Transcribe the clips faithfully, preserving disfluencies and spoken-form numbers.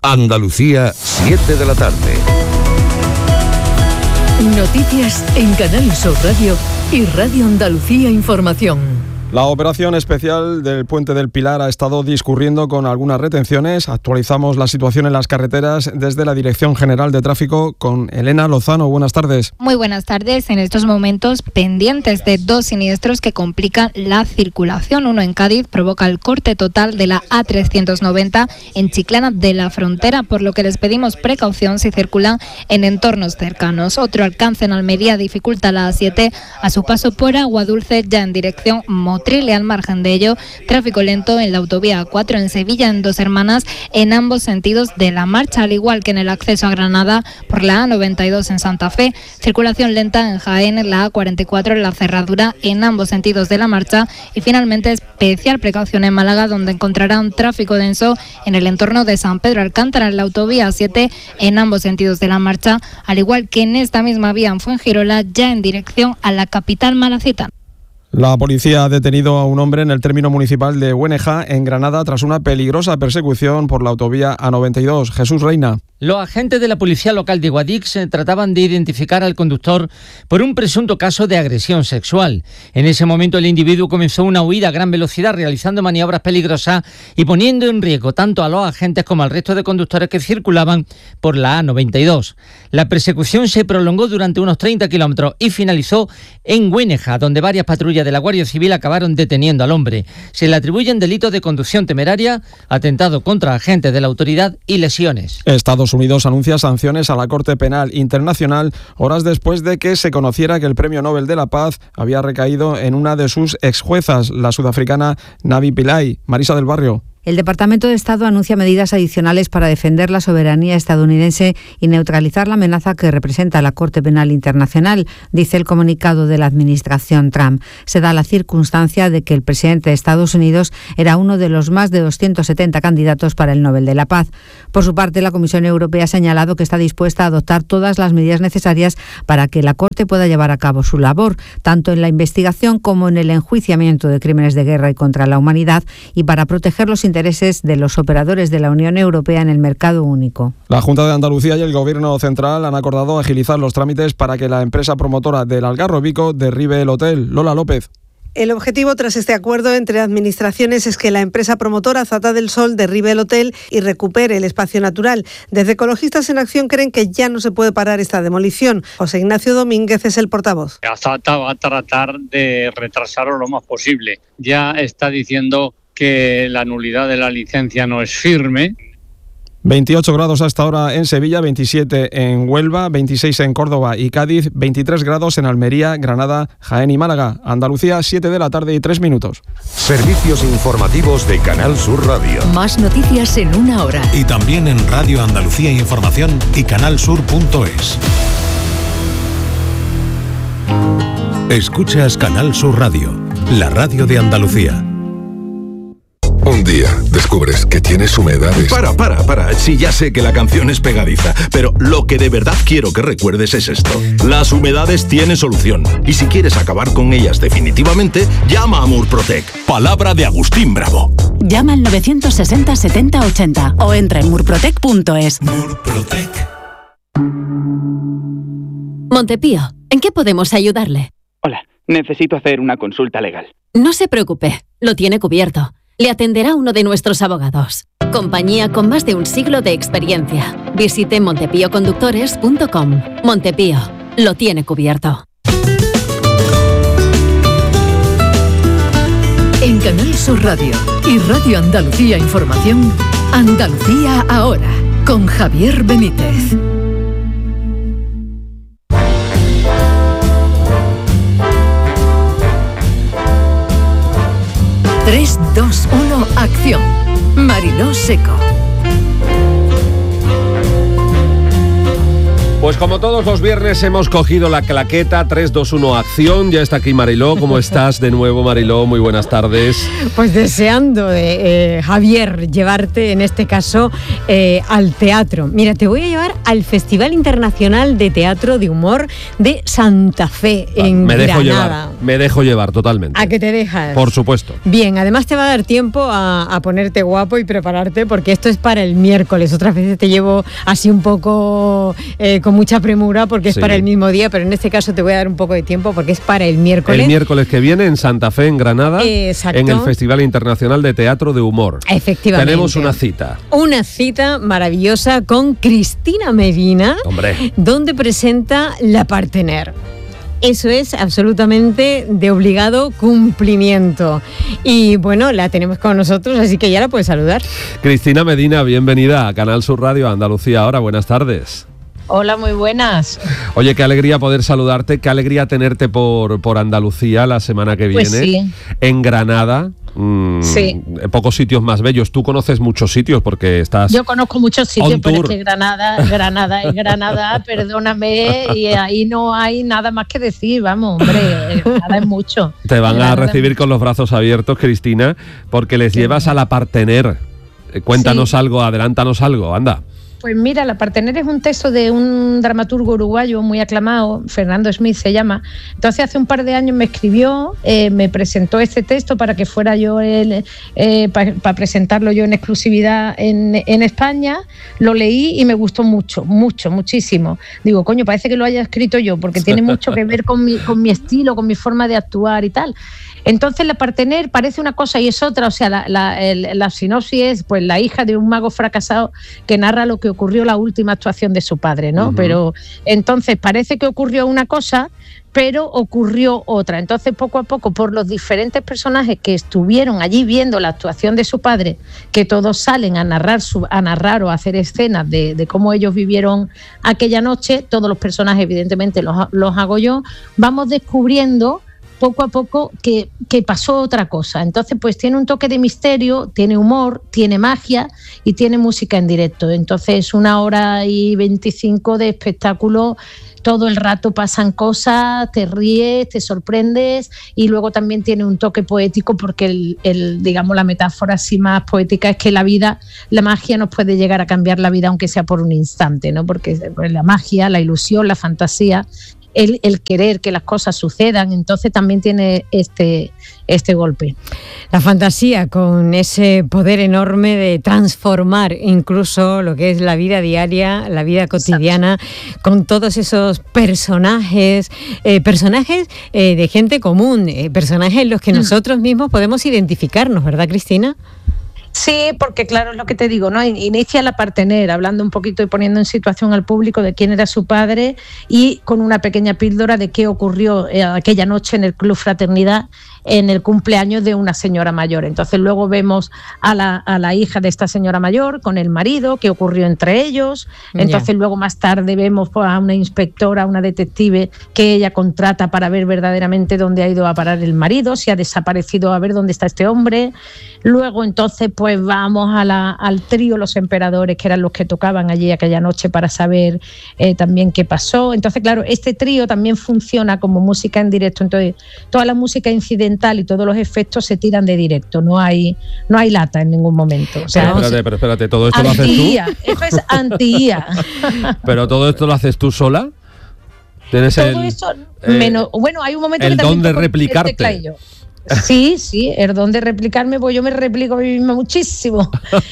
Andalucía, siete de la tarde. Noticias en Canal Sur Radio y Radio Andalucía Información. La operación especial del Puente del Pilar ha estado discurriendo con algunas retenciones. Actualizamos la situación en las carreteras desde la Dirección General de Tráfico con Elena Lozano. Buenas tardes. Muy buenas tardes. En estos momentos pendientes de dos siniestros que complican la circulación. Uno en Cádiz provoca el corte total de la A trescientos noventa en Chiclana de la Frontera, por lo que les pedimos precaución si circulan en entornos cercanos. Otro alcance en Almería dificulta la A siete a su paso por Aguadulce, ya en dirección Motril. Al margen de ello, tráfico lento en la autovía A cuatro en Sevilla, en Dos Hermanas, en ambos sentidos de la marcha, al igual que en el acceso a Granada por la A noventa y dos en Santa Fe. Circulación lenta en Jaén, en la A cuarenta y cuatro en la cerradura en ambos sentidos de la marcha. Y finalmente, especial precaución en Málaga, donde encontrará un tráfico denso en el entorno de San Pedro Alcántara, en la autovía A siete en ambos sentidos de la marcha, al igual que en esta misma vía en Fuengirola, ya en dirección a la capital malacitana. La policía ha detenido a un hombre en el término municipal de Güeneja, en Granada, tras una peligrosa persecución por la autovía A noventa y dos. Jesús Reina. Los agentes de la policía local de Guadix trataban de identificar al conductor por un presunto caso de agresión sexual. En ese momento el individuo comenzó una huida a gran velocidad, realizando maniobras peligrosas y poniendo en riesgo tanto a los agentes como al resto de conductores que circulaban por la A noventa y dos. La persecución se prolongó durante unos treinta kilómetros y finalizó en Güeneja, donde varias patrullas de la Guardia Civil acabaron deteniendo al hombre. Se le atribuyen delitos de conducción temeraria, atentado contra agentes de la autoridad y lesiones. Estados Unidos anuncia sanciones a la Corte Penal Internacional horas después de que se conociera que el Premio Nobel de la Paz había recaído en una de sus exjuezas, la sudafricana Navi Pillay. Marisa del Barrio. El Departamento de Estado anuncia medidas adicionales para defender la soberanía estadounidense y neutralizar la amenaza que representa la Corte Penal Internacional, dice el comunicado de la administración Trump. Se da la circunstancia de que el presidente de Estados Unidos era uno de los más de doscientos setenta candidatos para el Nobel de la Paz. Por su parte, la Comisión Europea ha señalado que está dispuesta a adoptar todas las medidas necesarias para que la Corte pueda llevar a cabo su labor, tanto en la investigación como en el enjuiciamiento de crímenes de guerra y contra la humanidad, y para proteger los intereses de los operadores de la Unión Europea en el mercado único. La Junta de Andalucía y el Gobierno Central han acordado agilizar los trámites para que la empresa promotora del Algarrobico derribe el hotel. Lola López. El objetivo tras este acuerdo entre administraciones es que la empresa promotora Zata del Sol derribe el hotel y recupere el espacio natural. Desde Ecologistas en Acción creen que ya no se puede parar esta demolición. José Ignacio Domínguez es el portavoz. Zata va a tratar de retrasarlo lo más posible. Ya está diciendo que la nulidad de la licencia no es firme. veintiocho grados hasta ahora en Sevilla, veintisiete en Huelva, veintiséis en Córdoba y Cádiz, veintitrés grados en Almería, Granada, Jaén y Málaga. Andalucía, siete de la tarde y tres minutos. Servicios informativos de Canal Sur Radio. Más noticias en una hora. Y también en Radio Andalucía Información y canalsur punto es. Escuchas Canal Sur Radio, la radio de Andalucía. Un día descubres que tienes humedades. Para, para, para. Sí, ya sé que la canción es pegadiza, pero lo que de verdad quiero que recuerdes es esto. Las humedades tienen solución. Y si quieres acabar con ellas definitivamente, llama a Murprotec. Palabra de Agustín Bravo. Llama al novecientos sesenta setenta ochenta o entra en murprotec punto es. Murprotec. Montepío, ¿en qué podemos ayudarle? Hola, necesito hacer una consulta legal. No se preocupe, lo tiene cubierto. Le atenderá uno de nuestros abogados. Compañía con más de un siglo de experiencia. Visite montepío conductores punto com. Montepío, lo tiene cubierto. En Canal Sur Radio y Radio Andalucía Información, Andalucía ahora, con Javier Benítez. tres, dos, uno, acción. Mariló Seco. Pues como todos los viernes hemos cogido la claqueta, tres, dos, uno, acción. Ya está aquí Mariló. ¿Cómo estás de nuevo, Mariló? Muy buenas tardes. Pues deseando, eh, eh, Javier, llevarte en este caso eh, al teatro. Mira, te voy a llevar al Festival Internacional de Teatro de Humor de Santa Fe, Va, en me dejo Granada. Llevar, me dejo llevar totalmente. ¿A qué te dejas? Por supuesto. Bien, además te va a dar tiempo a, a ponerte guapo y prepararte, porque esto es para el miércoles. Otras veces te llevo así un poco eh, con mucha premura porque es sí. para el mismo día, pero en este caso te voy a dar un poco de tiempo porque es para el miércoles. El miércoles que viene en Santa Fe, en Granada, Exacto. en el Festival Internacional de Teatro de Humor. Efectivamente. Tenemos una cita. Una cita maravillosa con Cristina Medina, Hombre. donde presenta La Partener. Eso es absolutamente de obligado cumplimiento. Y bueno, la tenemos con nosotros, así que ya la puedes saludar. Cristina Medina, bienvenida a Canal Sur Radio Andalucía Ahora. Buenas tardes. Hola, muy buenas. Oye, qué alegría poder saludarte, qué alegría tenerte por, por Andalucía la semana que viene. Pues sí. En Granada. Mmm, sí. Pocos sitios más bellos. Tú conoces muchos sitios porque estás. Yo conozco muchos sitios, pero es que Granada, Granada es Granada, perdóname, y ahí no hay nada más que decir, vamos, hombre, Granada es mucho. Te van Granada a recibir con los brazos abiertos, Cristina, porque les llevas a La Partener. Cuéntanos sí. algo, adelántanos algo, anda. Pues mira, La Partener es un texto de un dramaturgo uruguayo muy aclamado, Fernando Smith se llama. Entonces hace un par de años me escribió, eh, me presentó este texto para que fuera yo, eh, para pa presentarlo yo en exclusividad en, en España. Lo leí y me gustó mucho, mucho, muchísimo. Digo, coño, parece que lo haya escrito yo, porque tiene mucho que ver con mi, con mi estilo, con mi forma de actuar y tal. Entonces La Partener parece una cosa y es otra, o sea, la, la, el, la sinopsis es pues la hija de un mago fracasado que narra lo que ocurrió la última actuación de su padre, ¿no? Uh-huh. Pero entonces parece que ocurrió una cosa, pero ocurrió otra. Entonces poco a poco, por los diferentes personajes que estuvieron allí viendo la actuación de su padre, que todos salen a narrar, su, a narrar o a hacer escenas de, de cómo ellos vivieron aquella noche, todos los personajes evidentemente los, los hago yo, vamos descubriendo poco a poco que, que pasó otra cosa. Entonces pues tiene un toque de misterio, tiene humor, tiene magia y tiene música en directo. Entonces una hora y veinticinco de espectáculo, todo el rato pasan cosas, te ríes, te sorprendes, y luego también tiene un toque poético porque el, el, digamos, la metáfora así más poética es que la vida, la magia nos puede llegar a cambiar la vida aunque sea por un instante, ¿no? Porque la magia, la ilusión, la fantasía, El, el querer que las cosas sucedan, entonces también tiene este, este golpe. La fantasía con ese poder enorme de transformar incluso lo que es la vida diaria, la vida cotidiana, exacto, con todos esos personajes, eh, personajes eh, de gente común, eh, personajes en los que mm. nosotros mismos podemos identificarnos, ¿verdad, Cristina? Sí, porque claro, es lo que te digo, ¿no? Inicia La Partener, hablando un poquito y poniendo en situación al público de quién era su padre y con una pequeña píldora de qué ocurrió eh, aquella noche en el Club Fraternidad en el cumpleaños de una señora mayor. Entonces luego vemos a la, a la hija de esta señora mayor con el marido, qué ocurrió entre ellos. Entonces yeah. luego más tarde vemos pues, a una inspectora, a una detective que ella contrata para ver verdaderamente dónde ha ido a parar el marido, si ha desaparecido, a ver dónde está este hombre. Luego entonces pues vamos a la, al trío Los Emperadores, que eran los que tocaban allí aquella noche para saber eh, también qué pasó. Entonces claro, este trío también funciona como música en directo. Entonces toda la música incidental y todos los efectos se tiran de directo, no hay no hay lata en ningún momento. O sea, pero espérate, pero espérate, ¿todo esto lo haces tú? Eso es anti-I A. ¿Pero todo esto lo haces tú sola? ¿Tienes todo el, esto, eh, menos, bueno, hay un momento el que don de replicarte? Sí, sí, el don de replicarme, pues yo me replico a mí misma muchísimo.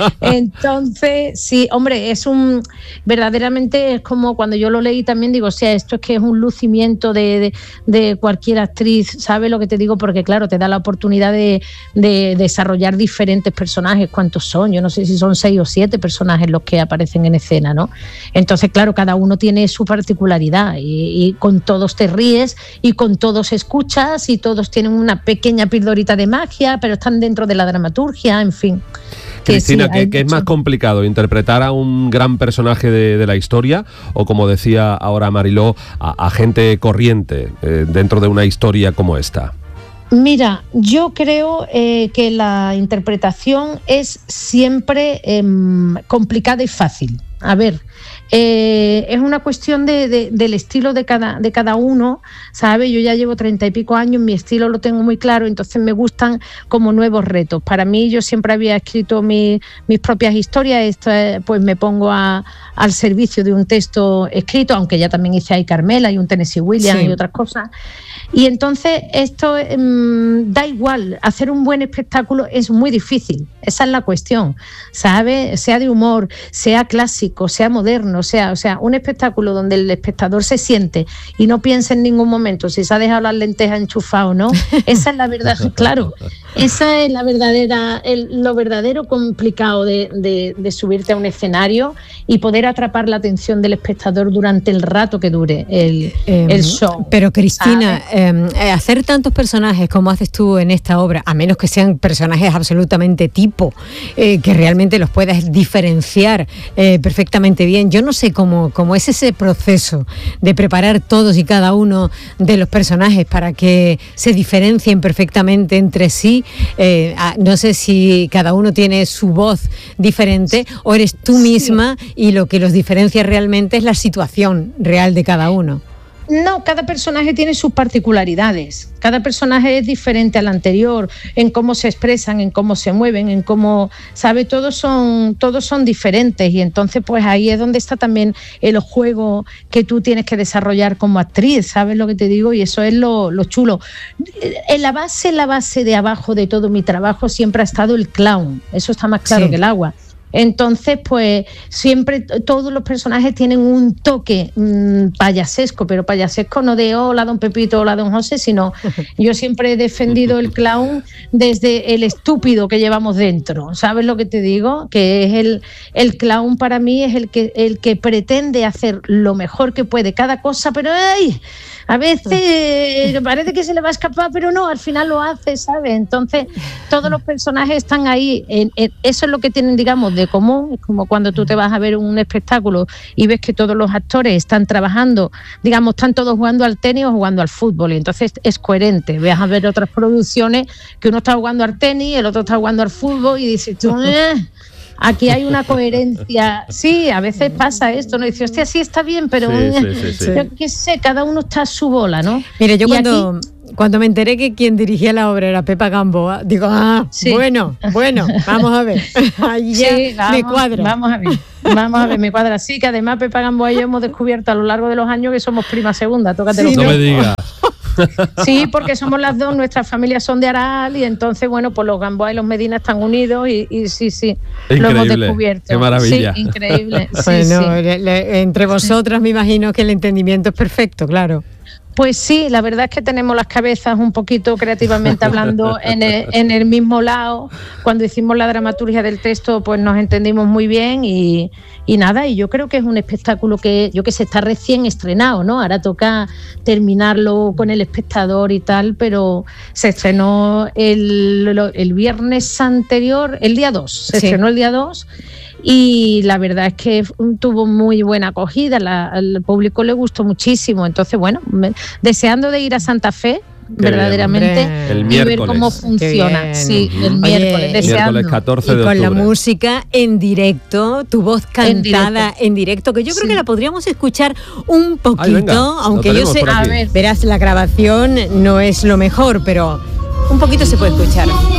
Entonces, sí, hombre, es un, verdaderamente es como cuando yo lo leí también digo, o sea, esto es que es un lucimiento de, de, de cualquier actriz, ¿sabes lo que te digo? Porque claro, te da la oportunidad de, de desarrollar diferentes personajes. ¿Cuántos son? Yo no sé si son seis o siete personajes los que aparecen en escena, ¿no? Entonces, claro, cada uno tiene su particularidad y, y con todos te ríes y con todos escuchas y todos tienen una pequeña pildorita de magia, pero están dentro de la dramaturgia, en fin. Cristina, ¿qué, sí, ¿qué es más complicado? ¿Interpretar a un gran personaje de, de la historia o, como decía ahora Mariló, a, a gente corriente eh, dentro de una historia como esta? Mira, yo creo eh, que la interpretación es siempre eh, complicada y fácil. a ver, eh, es una cuestión de, de, del estilo de cada, de cada uno, ¿sabes? Yo ya llevo treinta y pico años, mi estilo lo tengo muy claro, entonces me gustan como nuevos retos. Para mí, yo siempre había escrito mi, mis propias historias, esto, pues me pongo a, al servicio de un texto escrito, aunque ya también hice Ay Carmela y un Tennessee Williams sí. y otras cosas. Y entonces esto mmm, da igual, hacer un buen espectáculo es muy difícil, esa es la cuestión, ¿sabes? Sea de humor, sea clásico, sea moderno, sea, o sea, un espectáculo donde el espectador se siente y no piensa en ningún momento si se ha dejado las lentejas enchufadas o no, esa es la verdad, claro, esa es la verdadera, el, lo verdadero complicado de, de, de subirte a un escenario y poder atrapar la atención del espectador durante el rato que dure el, eh, el show. Pero Cristina, eh, hacer tantos personajes como haces tú en esta obra, a menos que sean personajes absolutamente tipo, eh, que realmente los puedas diferenciar eh, perfectamente bien. Yo no sé cómo, cómo es ese proceso de preparar todos y cada uno de los personajes para que se diferencien perfectamente entre sí. Eh, no sé si cada uno tiene su voz diferente o eres tú misma y lo que los diferencia realmente es la situación real de cada uno. No, cada personaje tiene sus particularidades, cada personaje es diferente al anterior, en cómo se expresan, en cómo se mueven, en cómo, ¿sabe? Todos son, todos son diferentes y entonces pues ahí es donde está también el juego que tú tienes que desarrollar como actriz, ¿sabes lo que te digo? Y eso es lo, lo chulo. En la base, en la base de abajo de todo mi trabajo siempre ha estado el clown, eso está más claro sí. que el agua. Entonces, pues siempre todos los personajes tienen un toque mmm, payasesco, pero payasesco no de hola don Pepito, hola don José, sino yo siempre he defendido el clown desde el estúpido que llevamos dentro. ¿Sabes lo que te digo? Que es el, el clown para mí es el que, el que pretende hacer lo mejor que puede cada cosa, pero ¡ay! A veces parece que se le va a escapar, pero no, al final lo hace, ¿sabes? Entonces, todos los personajes están ahí. En, en, eso es lo que tienen, digamos, de común. Es como cuando tú te vas a ver un espectáculo y ves que todos los actores están trabajando, digamos, están todos jugando al tenis o jugando al fútbol. Y entonces es coherente. Vas a ver otras producciones que uno está jugando al tenis, el otro está jugando al fútbol y dices tú... Eh, aquí hay una coherencia. Sí, a veces pasa esto, ¿no? Dice, hostia, sí está bien, pero sí, sí, sí, sí. yo qué sé, cada uno está a su bola, ¿no? Mire, yo cuando, aquí... cuando me enteré que quien dirigía la obra era Pepa Gamboa, digo, ah, sí. bueno, bueno, vamos a ver. Ahí ya sí, vamos, me cuadra. Vamos a ver, vamos a ver, me cuadra. Sí, que además Pepa Gamboa y yo hemos descubierto a lo largo de los años que somos prima segunda, tócate sí, los no me digas. Sí, porque somos las dos, nuestras familias son de Aral y entonces, bueno, pues los Gamboa y los Medina están unidos y, y sí, sí, increíble, lo hemos descubierto. Qué maravilla. Sí, increíble. Sí, bueno, sí. Le, le, entre vosotras sí. me imagino que el entendimiento es perfecto, claro. Pues sí, la verdad es que tenemos las cabezas un poquito creativamente hablando en el, en el mismo lado. Cuando hicimos la dramaturgia del texto, pues nos entendimos muy bien y, y nada, y yo creo que es un espectáculo que, yo que sé, está recién estrenado, ¿no? Ahora toca terminarlo con el espectador y tal, pero se estrenó el, el viernes anterior, el día dos, se sí. estrenó el día dos. Y la verdad es que tuvo muy buena acogida, la, al público le gustó muchísimo, entonces bueno, me, deseando de ir a Santa Fe Qué verdaderamente bien, y ver cómo funciona. Sí, el miércoles, Oye, deseando. Miércoles catorce de y con octubre. la música en directo, tu voz cantada en directo, en directo que yo creo sí. que la podríamos escuchar un poquito, Ay, venga, aunque yo sé, a ver, verás, la grabación no es lo mejor, pero un poquito se puede escuchar.